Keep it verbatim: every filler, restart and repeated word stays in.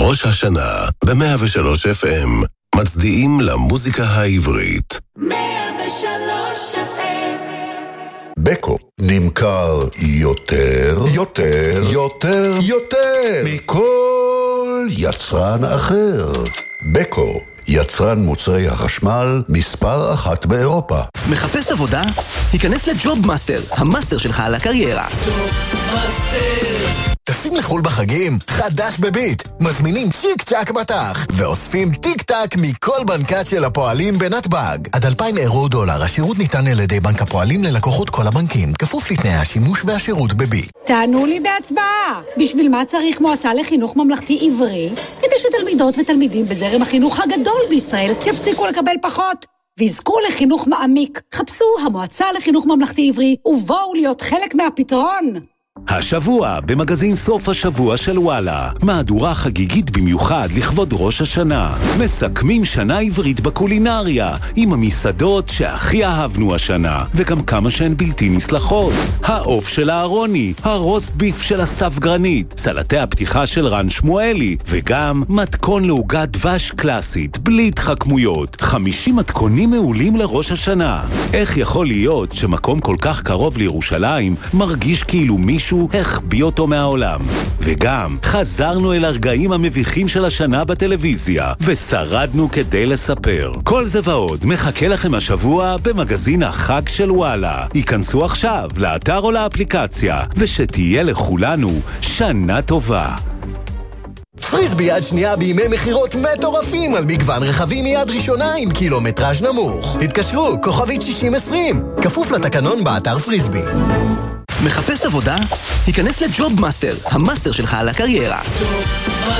ראש השנה ב-מאה ושלוש אף אם. מצדיעים למוזיקה העברית. מאה ושלוש אף אם. בקו נמכר יותר, יותר, יותר, יותר מכל יצרן אחר. בקו, יצרן מוצרי החשמל מספר אחת באירופה. מחפש עבודה? היכנס לג'וב מאסטר, המאסטר שלך על הקריירה. ג'וב מאסטר. טסים לחול בחגים? חדש בביט. מזמינים צ'יק צ'ק בתח ואוספים טיק טק מכל בנקת של הפועלים בנתב"ג. עד אלפיים אירו דולר. השירות ניתן על ידי בנק הפועלים ללקוחות כל הבנקים, כפוף לתנאי השימוש והשירות בביט. תענו לי בהצבעה. בשביל מה צריך מועצה לחינוך ממלכתי עברי? כדי שתלמידות ותלמידים בזרם החינוך הגדול בישראל יפסיקו לקבל פחות ויזכו לחינוך מעמיק. חפשו המועצה לחינוך ממלכתי עברי ובואו להיות חלק מהפתרון. השבוע במגזין סוף השבוע של וואלה, מהדורה חגיגית במיוחד לכבוד ראש השנה. מסכמים שנה עברית בקולינריה עם המסעדות שהכי אהבנו השנה וגם כמה שהן בלתי נסלחות. העוף של הארוני, הרוסט ביף של אסף גרנית, סלטי הפתיחה של רן שמואלי וגם מתכון לעוגת דבש קלאסית בלי התחכמויות. חמישים מתכונים מעולים לראש השנה. איך יכול להיות שמקום כל כך קרוב לירושלים מרגיש כאילו מישהו החביא אותו מהעולם? וגם חזרנו אל הרגעים המביכים של השנה בטלוויזיה ושרדנו כדי לספר. כל זה ועוד מחכה לכם השבוע במגזין החג של וואלה. היכנסו עכשיו לאתר או לאפליקציה ושתהיה לכולנו שנה טובה. פריסבי יד שנייה בימי מחירות מטורפים על מגוון רכבים מיד ראשונה עם קילומטראז' נמוך. התקשרו, כוכבית שישים עשרים, כפוף לתקנון באתר פריסבי. מחפש עבודה? היכנס לג'וב מאסטר, המאסטר שלך על הקריירה.